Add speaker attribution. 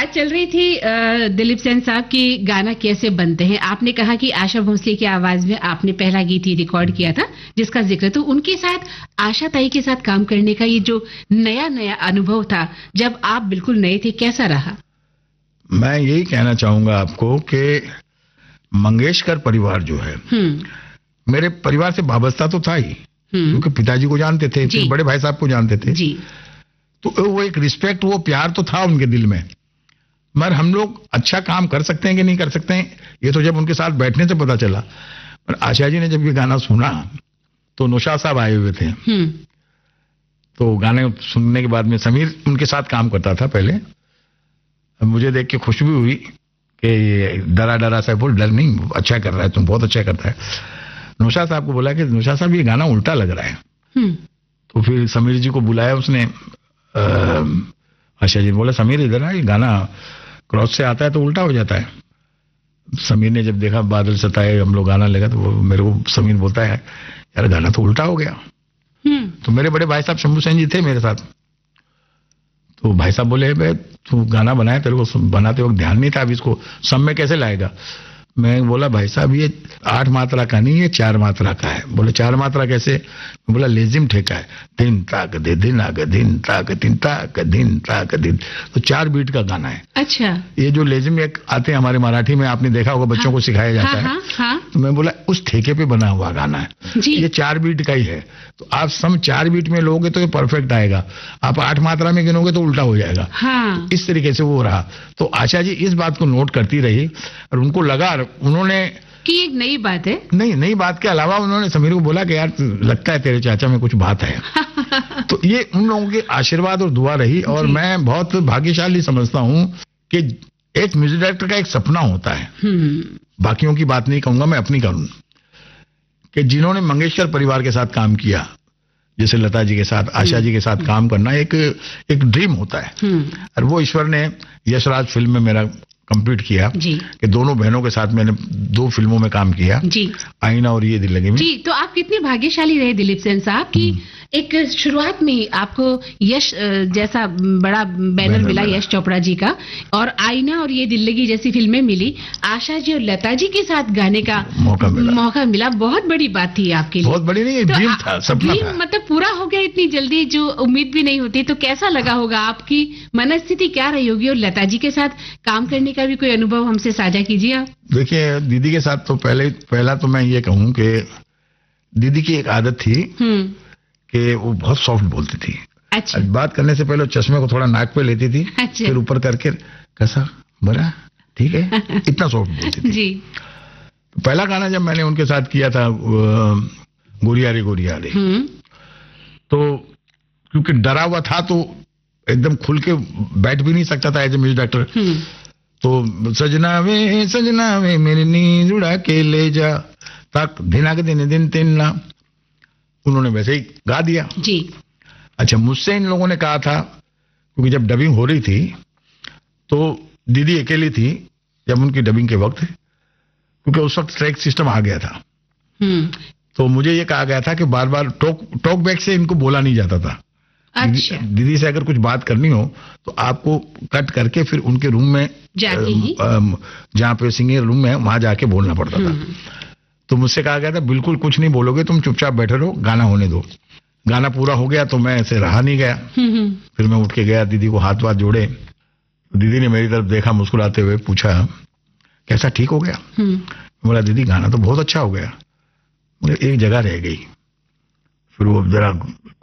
Speaker 1: बात चल रही थी दिलीप सेन साहब की गाना कैसे बनते हैं। आपने कहा कि आशा भोसले की आवाज में आपने पहला गीत ही रिकॉर्ड किया था जिसका जिक्र, तो उनके साथ आशा ताई के साथ काम करने का ये जो नया अनुभव था जब आप बिल्कुल नए थे, कैसा रहा?
Speaker 2: मैं यही कहना चाहूंगा आपको कि मंगेशकर परिवार जो है, मेरे परिवार से वाबस्ता तो था ही, क्योंकि पिताजी को जानते थे, फिर बड़े भाई साहब को जानते थे जी। तो वो एक रिस्पेक्ट, वो प्यार तो था उनके दिल में। मगर हम लोग अच्छा काम कर सकते हैं कि नहीं कर सकते हैं, ये तो जब उनके साथ बैठने से पता चला। पर आशा जी ने जब ये गाना सुना तो नौशाद साहब आए हुए थे, तो गाने सुनने के बाद में समीर उनके साथ काम करता था पहले। मुझे देख के खुशी भी हुई कि डरा डरा सा, बोल डर नहीं, अच्छा कर रहा है, तुम बहुत अच्छा करता है। नौशाद साहब को बोला कि नौशाद साहब ये गाना उल्टा लग रहा है। तो फिर समीर जी को बुलाया उसने। आशा जी ने बोला समीर इधर आ, ये गाना क्रॉस से आता है तो उल्टा हो जाता है। समीर ने जब देखा बादल सताए हम लोग गाना लगा, तो वो मेरे को समीर बोलता है यार गाना तो उल्टा हो गया। तो मेरे बड़े भाई साहब शंभू सेन जी थे मेरे साथ, तो भाई साहब बोले भाई तू गाना बनाया, तेरे को बनाते वक्त ध्यान नहीं था, अब इसको सम में कैसे लाएगा? मैं बोला भाई साहब ये 8 मात्रा का नहीं, ये 4 मात्रा का है। बोले 4 मात्रा कैसे? मैं बोला लेजिम ठेका है, दिन ताक दे दिन आग दिन ताक दिन ताक दिन ताक दिन, तो 4 बीट का गाना है।
Speaker 1: अच्छा,
Speaker 2: ये जो लेजिम एक आते हैं हमारे मराठी में, आपने देखा होगा, बच्चों को सिखाया जाता है। तो मैं बोला उस ठेके पे बना हुआ गाना है, ये 4 बीट का ही है, तो आप सम 4 बीट में लोगे तो ये परफेक्ट आएगा, आप 8 मात्रा में गिनोगे तो उल्टा हो जाएगा। तो इस तरीके से वो रहा। तो आशा जी इस बात को नोट करती रही और उनको लगा, उन्होंने
Speaker 1: कि एक नई बात है।
Speaker 2: नहीं, नई बात के अलावा उन्होंने समीर को बोला कि यार लगता है तेरे चाचा में कुछ बात है। तो ये उन लोगों के आशीर्वाद और दुआ रही। और मैं बहुत भाग्यशाली समझता हूं कि एक म्यूजिक डायरेक्टर का एक सपना होता है, बाकियों की बात नहीं कहूंगा, मैं अपनी करूं, कि जिन्होंने मंगेशकर परिवार के साथ काम किया, जैसे लता जी के साथ, आशा जी के साथ काम करना एक ड्रीम होता है। और वो ईश्वर ने यशराज फिल्म में मेरा कंप्लीट किया कि दोनों बहनों के साथ मैंने 2 फिल्मों में काम किया जी, आईना और ये दिल लगी में।
Speaker 1: जी, तो आप कितने भाग्यशाली रहे दिलीप सेन साहब की एक शुरुआत में आपको यश जैसा बड़ा बैनर मिला, यश चोपड़ा जी का, और आईना और ये दिल लगी जैसी फिल्में मिली, आशा जी और लता जी के साथ गाने का मौका मिला। बहुत बड़ी बात थी आपके लिए।
Speaker 2: बहुत बड़ी नहीं, ड्रीम था, सपना था।
Speaker 1: मतलब पूरा हो गया इतनी जल्दी, जो उम्मीद भी नहीं होती। तो कैसा लगा होगा, आपकी मनस्थिति क्या रही होगी? और लता जी के साथ काम करने का भी कोई अनुभव हमसे साझा कीजिए आप।
Speaker 2: देखिए दीदी के साथ तो पहला तो मैं ये कहूँ कि दीदी की एक आदत थी कि वो बहुत सॉफ्ट बोलती थी। अच्छा। बात करने से पहले चश्मे को थोड़ा नाक पे लेती थी। अच्छा। फिर ऊपर करके कैसा बड़ा ठीक है, इतना सॉफ्ट बोलती थी जी। तो पहला गाना जब मैंने उनके साथ किया था गोरिया रे, तो क्योंकि डरा हुआ था तो एकदम खुल के बैठ भी नहीं सकता था एज ए म्यूजिक डायरेक्टर। तो सजना वे मेरी नींद उड़ा के ले जा तक दिना के दिन तिन्ना, उन्होंने वैसे ही गा दिया जी। अच्छा, मुझसे इन लोगों ने कहा था, क्योंकि जब डबिंग हो रही थी तो दीदी अकेली थी जब उनकी डबिंग के वक्त, क्योंकि उस वक्त ट्रैक सिस्टम आ गया था। तो मुझे ये कहा गया था कि बार बार टॉक बैक से इनको बोला नहीं जाता था। अच्छा। दीदी से अगर कुछ बात करनी हो तो आपको कट करके फिर उनके रूम में जहाँ पे सिंगिंग रूम है वहां जाके बोलना पड़ता था। तो मुझसे कहा गया था बिल्कुल कुछ नहीं बोलोगे, तुम चुपचाप बैठे रहो, गाना होने दो। गाना पूरा हो गया तो मैं ऐसे रहा नहीं गया। फिर मैं उठ के गया, दीदी को हाथ जोड़े। दीदी ने मेरी तरफ देखा, मुस्कुराते हुए पूछा कैसा, ठीक हो गया? बोला दीदी गाना तो बहुत अच्छा हो गया, मुझे एक जगह रह गई। फिर वो जरा